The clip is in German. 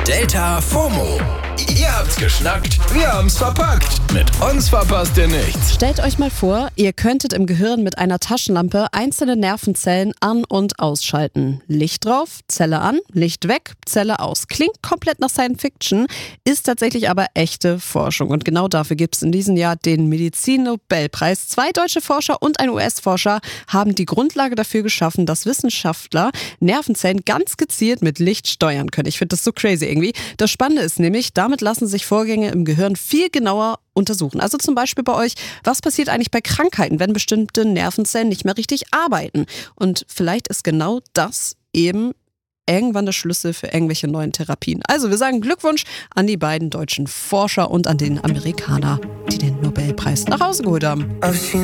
Delta FOMO. Ihr habt's geschnackt, wir haben's verpackt. Mit uns verpasst ihr nichts. Stellt euch mal vor, ihr könntet im Gehirn mit einer Taschenlampe einzelne Nervenzellen an- und ausschalten. Licht drauf, Zelle an, Licht weg, Zelle aus. Klingt komplett nach Science Fiction, ist tatsächlich aber echte Forschung. Und genau dafür gibt's in diesem Jahr den Medizin-Nobelpreis. 2 deutsche Forscher und ein US-Forscher haben die Grundlage dafür geschaffen, dass Wissenschaftler Nervenzellen ganz gezielt mit Licht steuern können. Ich finde das so crazy irgendwie. Das Spannende ist nämlich, damit lassen sich Vorgänge im Gehirn viel genauer untersuchen. Also zum Beispiel bei euch, was passiert eigentlich bei Krankheiten, wenn bestimmte Nervenzellen nicht mehr richtig arbeiten? Und vielleicht ist genau das eben irgendwann der Schlüssel für irgendwelche neuen Therapien. Also wir sagen Glückwunsch an die beiden deutschen Forscher und an den Amerikaner, die den Nobelpreis nach Hause geholt haben.